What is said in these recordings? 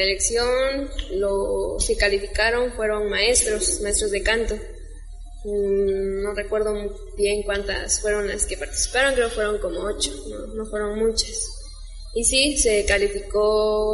La elección, los que calificaron fueron maestros de canto. No recuerdo muy bien cuántas fueron las que participaron, creo que fueron como 8, no fueron muchas. Y sí, se calificó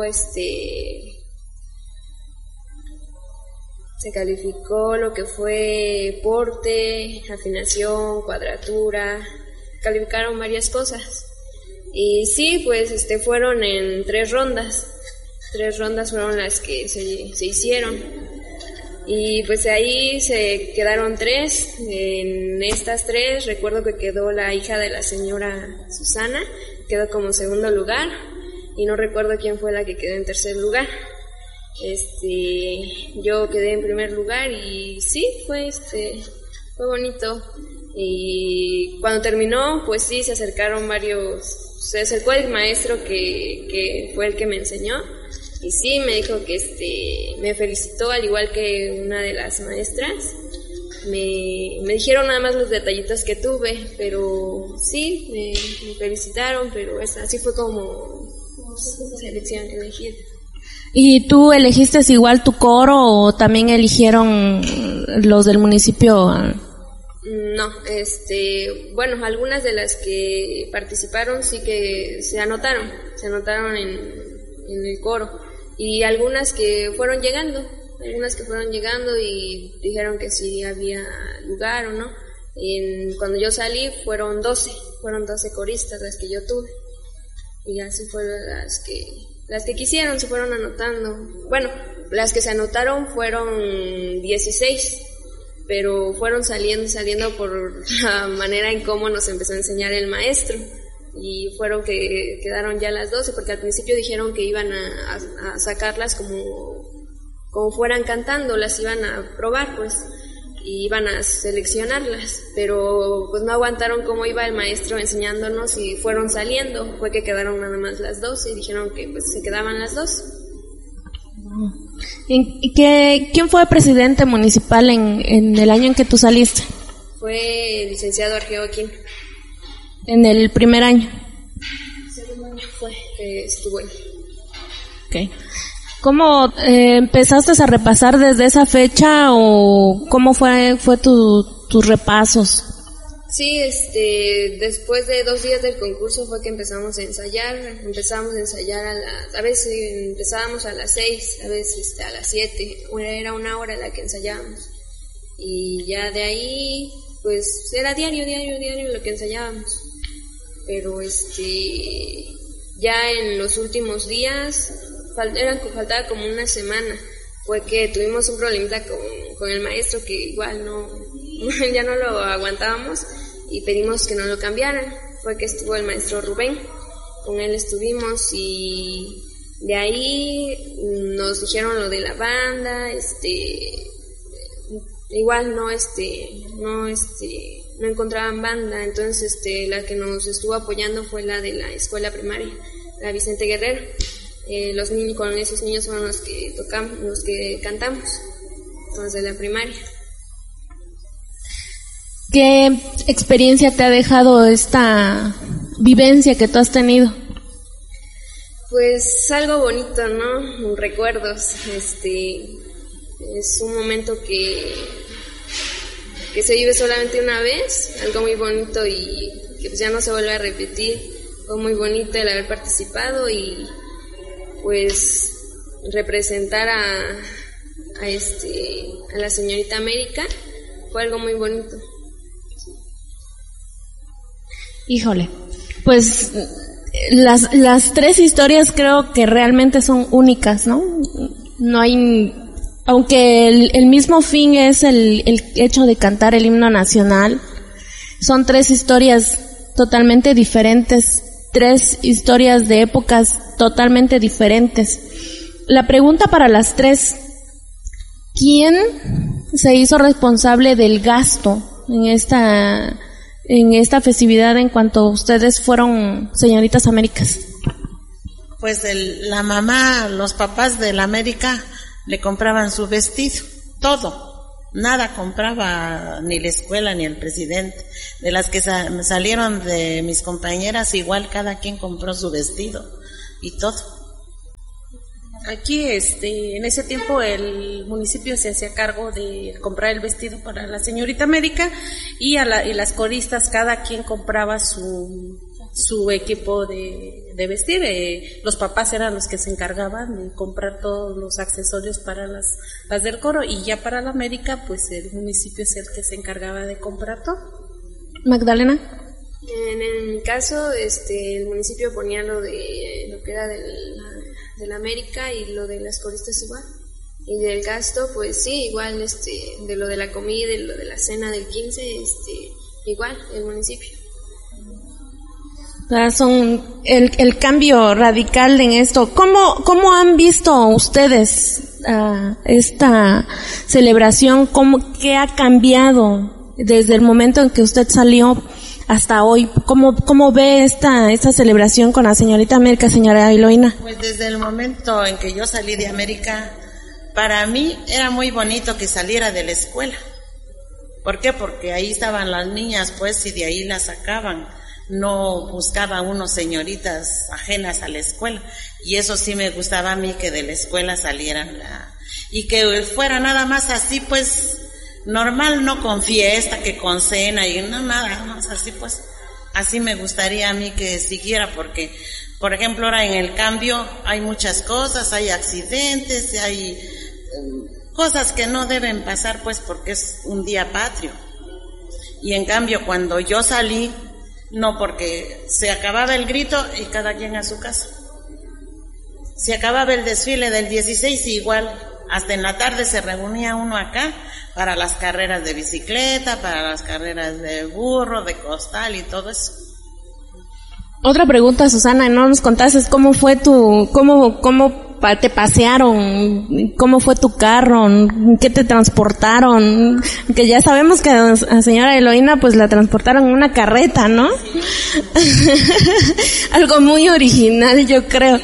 lo que fue porte, afinación, cuadratura, calificaron varias cosas. Y sí, pues fueron en 3 rondas. 3 rondas fueron las que se hicieron. Y pues ahí se quedaron 3. En estas 3 recuerdo que quedó la hija de la señora Susana, quedó como segundo lugar, y no recuerdo quién fue la que quedó en tercer lugar. Yo quedé en primer lugar y sí, fue bonito. Y cuando terminó, pues sí, se acercó el maestro que fue el que me enseñó. Y sí, me dijo que me felicitó, al igual que una de las maestras. Me dijeron nada más los detallitos que tuve, pero sí, me felicitaron, pero así fue como selección elegida. ¿Y tú elegiste igual tu coro o también eligieron los del municipio? No, bueno, algunas de las que participaron sí que se anotaron en el coro, y algunas que fueron llegando y dijeron que si había lugar o no. Cuando yo salí fueron 12 coristas las que yo tuve, y así fueron las que quisieron, se fueron anotando. Bueno, las que se anotaron fueron 16, pero fueron saliendo por la manera en cómo nos empezó a enseñar el maestro. Y fueron que quedaron ya las 12, porque al principio dijeron que iban a sacarlas como fueran cantando, las iban a probar, pues, y iban a seleccionarlas, pero pues no aguantaron cómo iba el maestro enseñándonos y fueron saliendo. Fue que quedaron nada más las 12 y dijeron que pues se quedaban las 2. ¿Y quién fue presidente municipal en el año en que tú saliste? Fue el licenciado Argeo Aquino. ¿En el primer año? Segundo año fue que estuvo ahí. Okay. ¿Cómo empezaste a repasar desde esa fecha o cómo fue tus repasos? Sí, después de 2 días del concurso fue que empezamos a ensayar a veces empezábamos a las 6, a veces a las 7, era 1 hora la que ensayábamos, y ya de ahí pues era diario lo que ensayábamos, pero ya en los últimos días faltaba como una semana, fue que tuvimos un problemita con el maestro que igual ya no lo aguantábamos y pedimos que no lo cambiaran. Fue que estuvo el maestro Rubén, con él estuvimos, y de ahí nos dijeron lo de la banda, igual no encontraban banda, entonces la que nos estuvo apoyando fue la de la escuela primaria, la Vicente Guerrero. Los niños, con esos niños fueron los que tocamos, los que cantamos, los de la primaria. ¿Qué experiencia te ha dejado esta vivencia que tú has tenido? Pues algo bonito, ¿no? Recuerdos. Es un momento que se vive solamente una vez, algo muy bonito y que pues ya no se vuelve a repetir. Fue muy bonito el haber participado y pues representar a la señorita América fue algo muy bonito. Híjole, pues las 3 historias creo que realmente son únicas, ¿no? No hay, aunque el mismo fin es el hecho de cantar el himno nacional, son 3 historias totalmente diferentes, 3 historias de épocas totalmente diferentes. La pregunta para las 3, ¿quién se hizo responsable del gasto en esta festividad en cuanto ustedes fueron señoritas Américas? Pues la mamá, los papás de la América le compraban su vestido, todo. Nada compraba ni la escuela ni el presidente. De las que salieron de mis compañeras, igual cada quien compró su vestido y todo. Aquí, en ese tiempo el municipio se hacía cargo de comprar el vestido para la señorita América y las coristas, cada quien compraba su equipo de vestir. Los papás eran los que se encargaban de comprar todos los accesorios para las del coro, y ya para la América, pues el municipio es el que se encargaba de comprar todo. Magdalena. En mi caso, el municipio ponía lo que era de la América y lo de las coristas igual. Y del gasto, pues sí, igual, de lo de la comida y lo de la cena del 15, igual, el municipio. Son el cambio radical en esto. ¿Cómo han visto ustedes esta celebración? ¿Qué ha cambiado desde el momento en que usted salió hasta hoy? ¿Cómo ve esta celebración con la señorita América, señora Eloína? Pues desde el momento en que yo salí de América, para mí era muy bonito que saliera de la escuela. ¿Por qué? Porque ahí estaban las niñas, pues, y de ahí las sacaban. No buscaba uno señoritas ajenas a la escuela, y eso sí me gustaba a mí, que de la escuela salieran y que fuera nada más así, pues normal, no con fiesta, que con cena y no nada más así, pues así me gustaría a mí que siguiera, porque por ejemplo ahora en el cambio hay muchas cosas, hay accidentes, hay cosas que no deben pasar, pues porque es un día patrio. Y en cambio cuando yo salí, no, porque se acababa el grito y cada quien a su casa. Se acababa el desfile del 16 y igual, hasta en la tarde se reunía uno acá para las carreras de bicicleta, para las carreras de burro, de costal y todo eso. Otra pregunta, Susana, no nos contaste cómo fue cómo te pasearon, cómo fue tu carro, qué te transportaron, que ya sabemos que a la señora Eloína pues la transportaron en una carreta, ¿no? Sí. Algo muy original, yo creo.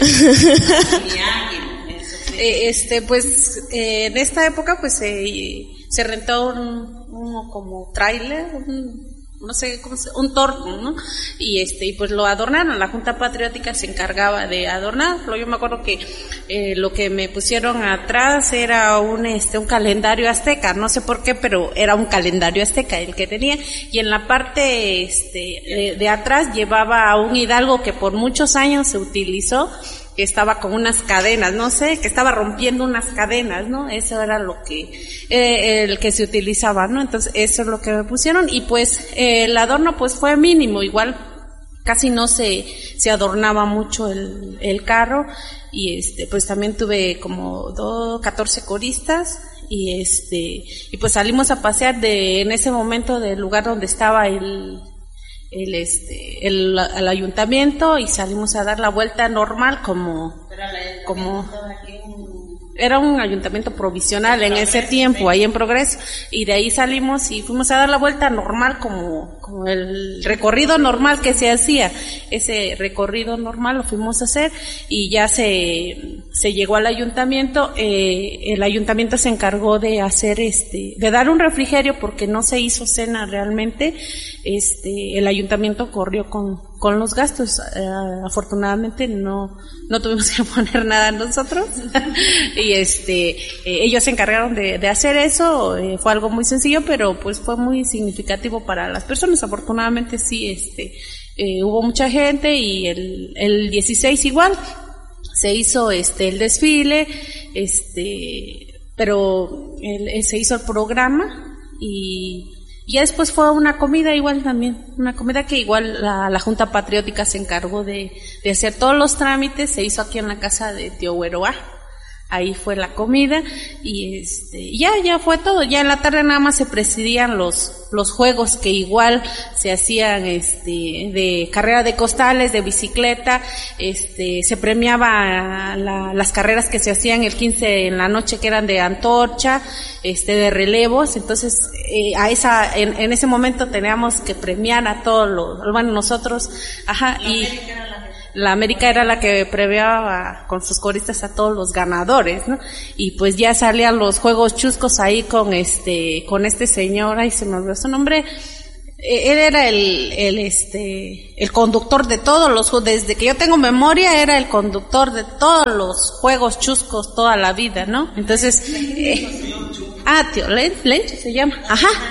Pues en esta época pues se rentó un como tráiler, no sé cómo se, un torno, ¿no? Y pues lo adornaron, la Junta Patriótica se encargaba de adornarlo. Yo me acuerdo que lo que me pusieron atrás era un calendario azteca, no sé por qué, pero era un calendario azteca el que tenía, y en la parte de atrás llevaba a un hidalgo que por muchos años se utilizó, que estaba con unas cadenas, no sé, que estaba rompiendo unas cadenas, ¿no? Eso era lo que, el que se utilizaba, ¿no? Entonces, eso es lo que me pusieron, y pues, el adorno pues fue mínimo, igual, casi no se adornaba mucho el carro, y pues también tuve como 14 coristas, y pues salimos a pasear en ese momento del lugar donde estaba el ayuntamiento, y salimos a dar la vuelta normal como era un ayuntamiento provisional en ese tiempo, ahí en Progreso, y de ahí salimos y fuimos a dar la vuelta normal como el recorrido normal que se hacía. Ese recorrido normal lo fuimos a hacer, y ya se llegó al ayuntamiento. El ayuntamiento se encargó de hacer de dar un refrigerio, porque no se hizo cena realmente. El ayuntamiento corrió con los gastos. Afortunadamente no tuvimos que poner nada nosotros. Y ellos se encargaron de hacer eso. Fue algo muy sencillo, pero pues fue muy significativo para las personas. Afortunadamente sí, hubo mucha gente, y el 16 igual se hizo el desfile, pero se hizo el programa, y ya después fue una comida igual también, una comida que igual la Junta Patriótica se encargó de hacer todos los trámites. Se hizo aquí en la casa de Tío Güeroa. Ahí fue la comida, y ya fue todo. Ya en la tarde nada más se presidían los juegos, que igual se hacían de carrera de costales, de bicicleta. Se premiaba las carreras que se hacían el 15 en la noche, que eran de antorcha, de relevos. Entonces en ese momento teníamos que premiar a todos nosotros, y la América era la que premiaba con sus coristas a todos los ganadores, ¿no? Y pues ya salían los juegos chuscos ahí con este señor, ahí se me olvidó su nombre, Él era el conductor de todos los, desde que yo tengo memoria, era el conductor de todos los juegos chuscos toda la vida, ¿no? Entonces, tío Lencho se llama,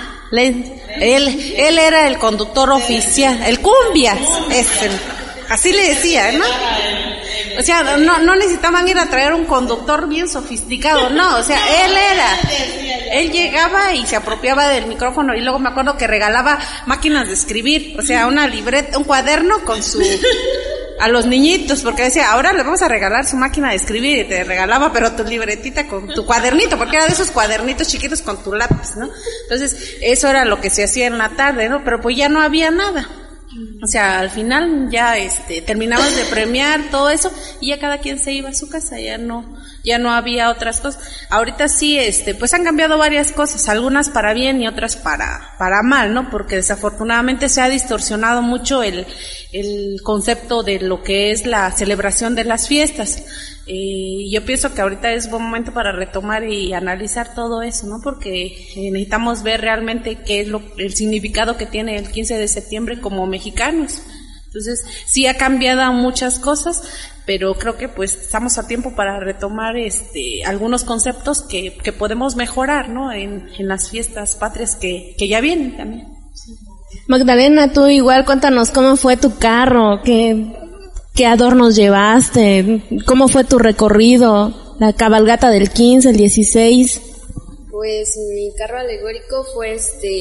él era el conductor oficial, el Cumbias, así le decía, ¿no? O sea, no necesitaban ir a traer un conductor bien sofisticado, no, o sea, él llegaba y se apropiaba del micrófono, y luego me acuerdo que regalaba máquinas de escribir, o sea, una libreta, un cuaderno con a los niñitos, porque decía, ahora le vamos a regalar su máquina de escribir, y te regalaba, pero tu libretita con tu cuadernito, porque era de esos cuadernitos chiquitos con tu lápiz, ¿no? Entonces, eso era lo que se hacía en la tarde, ¿no? Pero pues ya no había nada. O sea, al final ya terminabas de premiar todo eso y ya cada quien se iba a su casa, ya no había otras cosas. Ahorita sí, pues han cambiado varias cosas, algunas para bien y otras para mal, ¿no? Porque desafortunadamente se ha distorsionado mucho el concepto de lo que es la celebración de las fiestas. Yo pienso que ahorita es buen momento para retomar y analizar todo eso, ¿no? Porque necesitamos ver realmente qué es el significado que tiene el 15 de septiembre como mexicanos. Entonces, sí ha cambiado muchas cosas, pero creo que pues estamos a tiempo para retomar algunos conceptos que podemos mejorar, ¿no? En las fiestas patrias que ya vienen también. Magdalena, tú igual cuéntanos cómo fue tu carro, ¿Qué adornos llevaste? ¿Cómo fue tu recorrido? La cabalgata del 15, el 16. Pues mi carro alegórico fue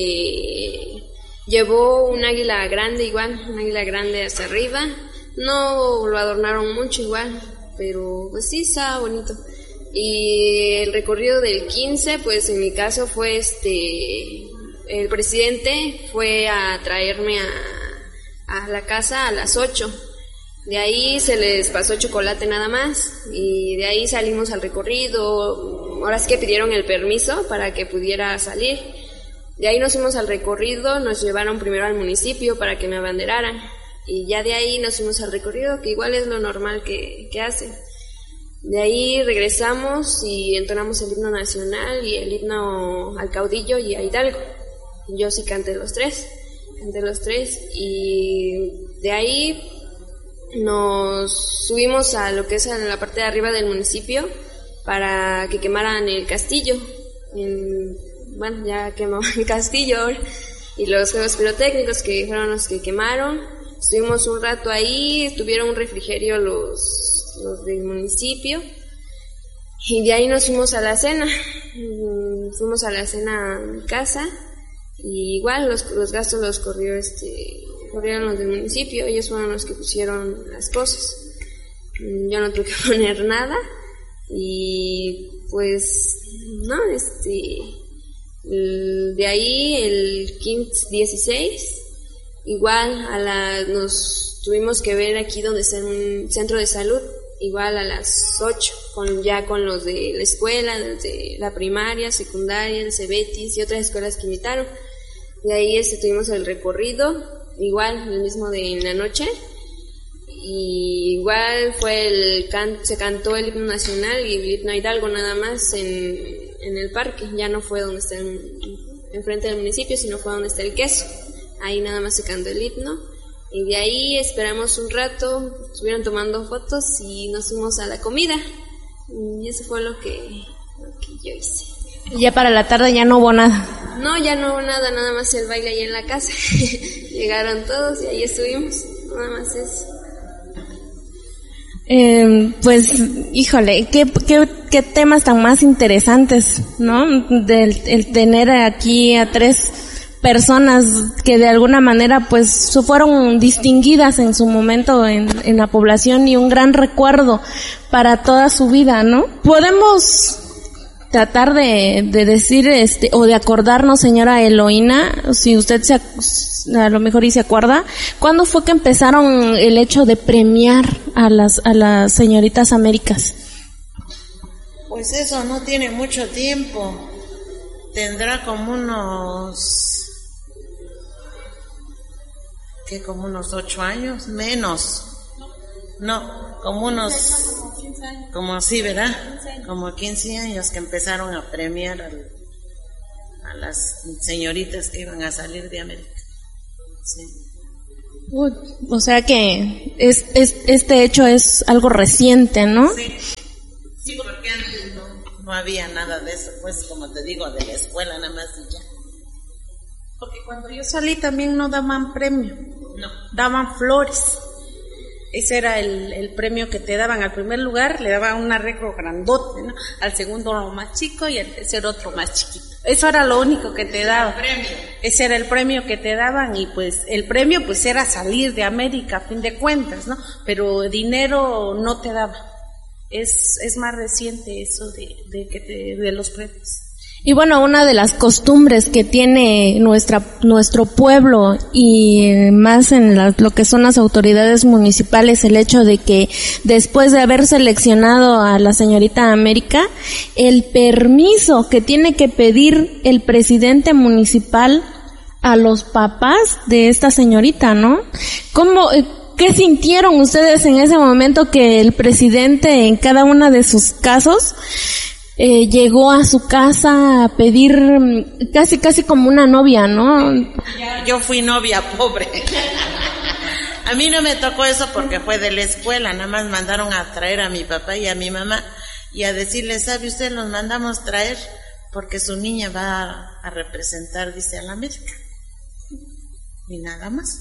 llevó un águila grande igual, un águila grande hacia arriba. No lo adornaron mucho igual, pero pues sí estaba bonito. Y el recorrido del 15, pues en mi caso fue el presidente fue a traerme a la casa a las 8. De ahí se les pasó chocolate nada más y de ahí salimos al recorrido. Ahora sí que pidieron el permiso para que pudiera salir. De ahí nos fuimos al recorrido, nos llevaron primero al municipio para que me abanderaran y ya de ahí nos fuimos al recorrido, que igual es lo normal que hacen. De ahí regresamos y entonamos el himno nacional y el himno al caudillo y a Hidalgo. Yo sí canté los tres y de ahí nos subimos a lo que es en la parte de arriba del municipio para que quemaran el castillo. Ya quemó el castillo ahora. Y los juegos pirotécnicos que fueron los que quemaron. Estuvimos un rato ahí, tuvieron un refrigerio los del municipio. Y de ahí nos fuimos a la cena. Fuimos a la cena a mi casa. Y igual los gastos los corrieron los del municipio, ellos fueron los que pusieron las cosas. Yo no tuve que poner nada y pues no, de ahí el 15-16 igual nos tuvimos que ver aquí donde está un centro de salud, igual a las 8 con los de la escuela, desde la primaria, secundaria, el Cebetis y otras escuelas que invitaron. De ahí tuvimos el recorrido, igual el mismo de en la noche, y igual se cantó el himno nacional y el himno a Hidalgo nada más en el parque. Ya no fue donde está enfrente del municipio, sino fue donde está el queso. Ahí nada más se cantó el himno y de ahí esperamos un rato, estuvieron tomando fotos y nos fuimos a la comida y eso fue lo que yo hice. Ya para la tarde ya no hubo nada. No, ya no hubo nada más el baile ahí en la casa. Llegaron todos y ahí estuvimos, nada más eso. Pues, híjole, qué temas tan más interesantes, ¿no? El tener aquí a 3 personas que de alguna manera pues fueron distinguidas en su momento en la población y un gran recuerdo para toda su vida, ¿no? Podemos tratar de decir o de acordarnos, señora Eloína, si usted a lo mejor se acuerda, ¿cuándo fue que empezaron el hecho de premiar a las señoritas Américas? Pues eso no tiene mucho tiempo, tendrá como unos 8 años, menos, no, como unos, como sí, ¿verdad? Como 15 años que empezaron a premiar a las señoritas que iban a salir de América. Sí. O sea que este hecho es algo reciente, ¿no? Sí, porque antes no había nada de eso, pues como te digo, de la escuela nada más y ya. Porque cuando yo salí también no daban premio, No. daban flores. Ese era el premio que te daban. Al primer lugar le daban un arreglo grandote, ¿no? Al segundo uno más chico y al tercer otro más chiquito. Eso era lo único que te daban. Ese era el premio que te daban y pues el premio pues era salir de América a fin de cuentas, ¿no? Pero dinero no te daba. Es más reciente eso de los premios. Y bueno, una de las costumbres que tiene nuestro pueblo y más en lo que son las autoridades municipales, el hecho de que después de haber seleccionado a la señorita América, el permiso que tiene que pedir el presidente municipal a los papás de esta señorita, ¿no? ¿Qué sintieron ustedes en ese momento que el presidente en cada uno de sus casos llegó a su casa a pedir casi como una novia, ¿no? Yo fui novia pobre. A mí no me tocó eso porque fue de la escuela, nada más mandaron a traer a mi papá y a mi mamá y a decirles, ¿sabe usted? Los mandamos traer porque su niña va a representar, dice, a la América. Y nada más.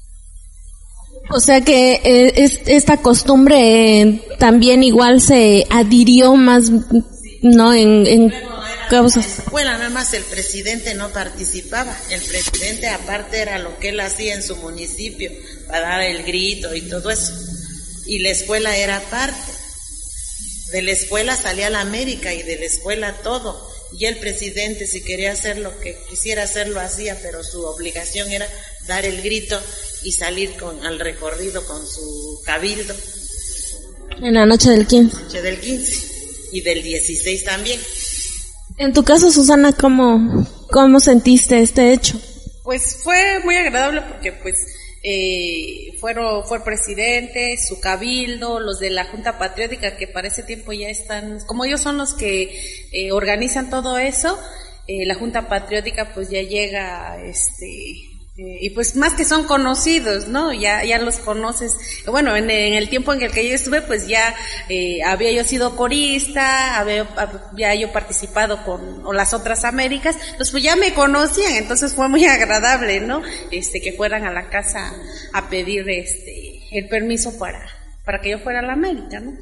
O sea que esta costumbre también igual se adhirió más, ¿no? En causas. En la escuela nada más el presidente no participaba. El presidente aparte era lo que él hacía en su municipio para dar el grito y todo eso. Y la escuela era aparte. De la escuela salía la América y de la escuela todo. Y el presidente, si quería hacer lo que quisiera hacer, lo hacía, pero su obligación era dar el grito y salir al recorrido con su cabildo. En la noche del 15. Noche del 15 y del 16 también. En tu caso, Susana, ¿cómo sentiste este hecho? Pues fue muy agradable porque pues fue el presidente, su cabildo, los de la Junta Patriótica que para ese tiempo ya están, como ellos son los que organizan todo eso, la Junta Patriótica pues ya llega y pues más que son conocidos, ¿no? Ya los conoces. Bueno, en el tiempo en el que yo estuve, pues ya había yo sido corista, había yo participado con las otras Américas, pues ya me conocían, entonces fue muy agradable, ¿no? Que fueran a la casa a pedir el permiso para que yo fuera a la América, ¿no?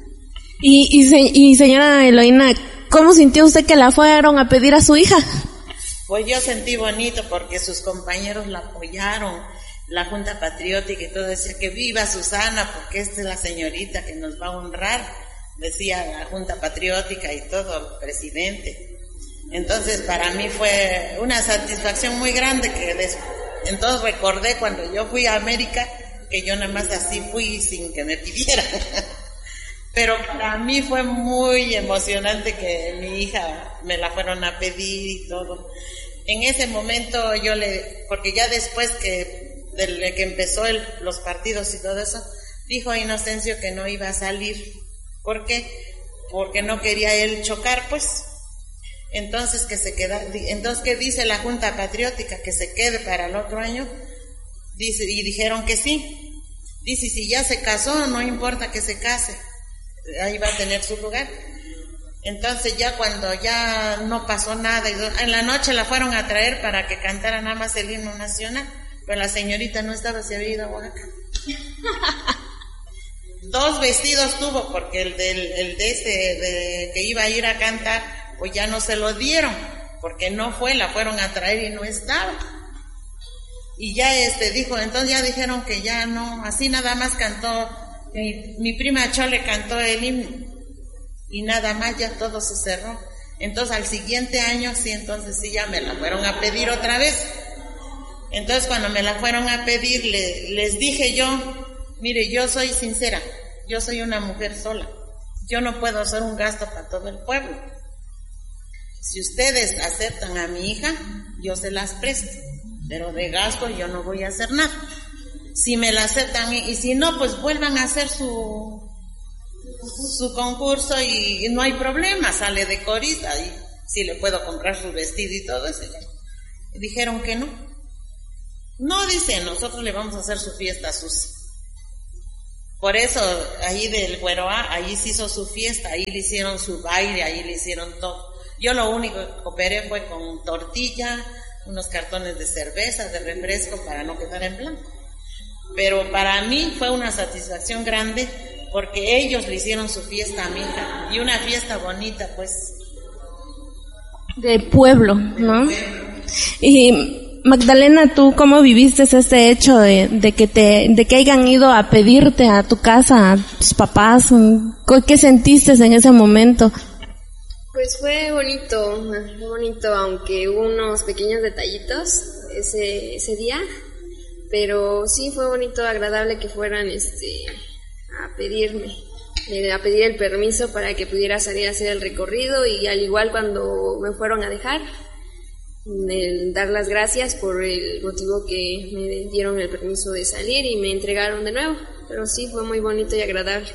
Y señora Eloína, ¿cómo sintió usted que la fueron a pedir a su hija? Pues yo sentí bonito porque sus compañeros la apoyaron, la Junta Patriótica y todo, decía que viva Susana porque esta es la señorita que nos va a honrar, decía la Junta Patriótica y todo, el presidente. Entonces para mí fue una satisfacción muy grande entonces recordé cuando yo fui a América que yo nada más así fui sin que me pidieran. Pero para mí fue muy emocionante que mi hija me la fueron a pedir y todo. En ese momento porque ya después que empezó los partidos y todo eso, dijo a Inocencio que no iba a salir. ¿Por qué? Porque no quería él chocar, pues. Entonces ¿qué dice la Junta Patriótica? Que se quede para el otro año. Dice, y dijeron que sí. Dice, si ya se casó, no importa que se case. Ahí va a tener su lugar. Entonces ya cuando ya no pasó nada, en la noche la fueron a traer para que cantara nada más el himno nacional, pero la señorita no estaba, se había ido a Oaxaca. 2 vestidos tuvo, porque el que iba a ir a cantar, pues ya no se lo dieron, porque no fue, la fueron a traer y no estaba. Y ya dijo, entonces ya dijeron que ya no, así nada más cantó. Mi prima Chole cantó el himno y nada más, ya todo se cerró. Entonces al siguiente año sí, entonces sí ya me la fueron a pedir otra vez. Entonces cuando me la fueron a pedir les dije yo, mire, yo soy sincera, yo soy una mujer sola, yo no puedo hacer un gasto para todo el pueblo. Si ustedes aceptan a mi hija, yo se las presto, pero de gasto yo no voy a hacer nada. Si me la aceptan y si no, pues vuelvan a hacer su concurso y no hay problema, sale de corista y si le puedo comprar su vestido y todo eso. Y dijeron que no. No, dice, nosotros le vamos a hacer su fiesta a Susi. Por eso, ahí del Güeroa, ahí se hizo su fiesta, ahí le hicieron su baile, ahí le hicieron todo. Yo lo único que cooperé fue con tortilla, unos cartones de cerveza, de refresco, para no quedar en blanco. Pero para mí fue una satisfacción grande, porque ellos le hicieron su fiesta a mi hija, y una fiesta bonita, pues. De pueblo, ¿no? Y Magdalena, ¿tú cómo viviste este hecho de que hayan ido a pedirte a tu casa, a tus papás? ¿Qué sentiste en ese momento? Pues fue bonito, aunque hubo unos pequeños detallitos ese día, pero sí fue bonito, agradable que fueran a pedirme, a pedir el permiso para que pudiera salir a hacer el recorrido, y al igual cuando me fueron a dejar, dar las gracias por el motivo que me dieron el permiso de salir y me entregaron de nuevo, pero sí fue muy bonito y agradable.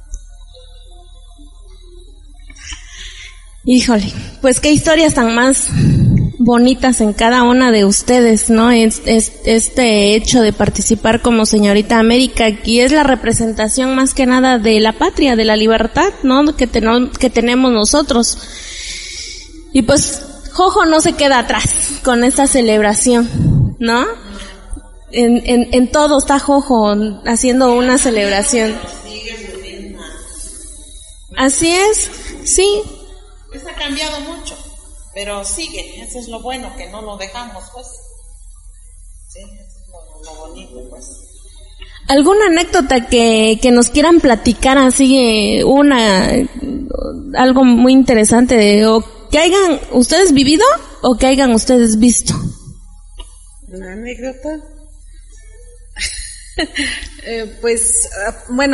Híjole, pues qué historias tan más bonitas en cada una de ustedes, ¿no? Este hecho de participar como Señorita América, y es la representación más que nada de la patria, de la libertad, ¿no? Que tenemos nosotros. Y pues Jojo no se queda atrás con esta celebración, ¿no? En todo está Jojo haciendo una celebración. Así es, sí. Pues ha cambiado mucho, pero sigue, eso es lo bueno, que no lo dejamos, pues. Sí, eso es lo bonito, pues. ¿Alguna anécdota que nos quieran platicar, así, algo muy interesante, o que hayan ustedes vivido o que hayan ustedes visto? ¿Una anécdota? Pues, bueno,